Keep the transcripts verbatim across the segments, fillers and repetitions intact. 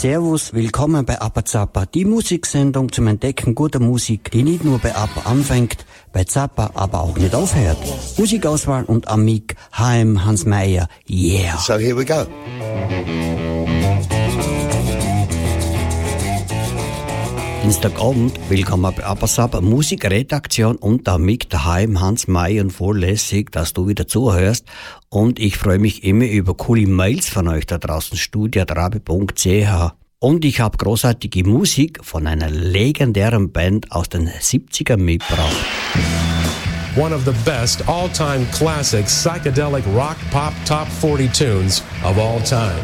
Servus, willkommen bei ABBA Zappa, die Musiksendung zum Entdecken guter Musik, die nicht nur bei ABBA anfängt, bei Zappa aber auch nicht aufhört. Musikauswahl und Amik, H M Hans Meyer, yeah. So here we go. Dienstagabend, willkommen bei ABBA Zappa, Musikredaktion und damit daheim Hans Meyer und vorlässig, dass du wieder zuhörst. Und ich freue mich immer über coole Mails von euch da draußen, studio.rabe punkt c h. Und ich habe großartige Musik von einer legendären Band aus den siebzigern mitgebracht. One of the best all-time classic psychedelic rock pop top forty tunes of all time.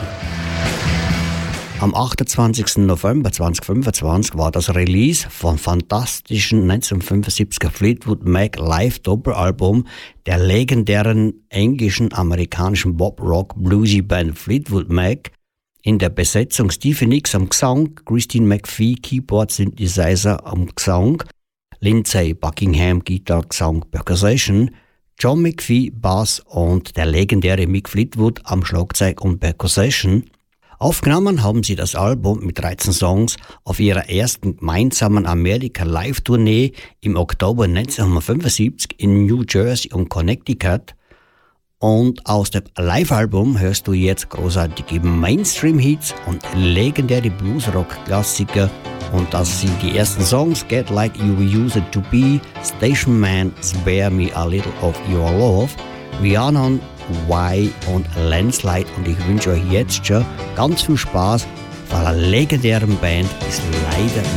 Am achtundzwanzigsten November zweitausendfünfundzwanzig war das Release vom fantastischen neunzehnhundertfünfundsiebziger Fleetwood Mac Live Doppelalbum der legendären englischen amerikanischen Pop-Rock Bluesy Band Fleetwood Mac in der Besetzung Stevie Nicks am Gesang, Christine McVie Keyboard Synthesizer am Gesang, Lindsay Buckingham Gitarre Gesang Percussion, John McVie Bass und der legendäre Mick Fleetwood am Schlagzeug und Percussion. Aufgenommen haben sie das Album mit dreizehn Songs auf ihrer ersten gemeinsamen Amerika-Live-Tournee im Oktober neunzehnhundertfünfundsiebzig in New Jersey und Connecticut. Und aus dem Live-Album hörst du jetzt großartige Mainstream-Hits und legendäre Blues-Rock-Klassiker. Und das sind die ersten Songs: Get Like You Used to Be, Station Man, Spare Me a Little of Your Love, Rhiannon, Why und Landslide. Und ich wünsche euch jetzt schon ganz viel Spaß von einer legendären Band, die es leider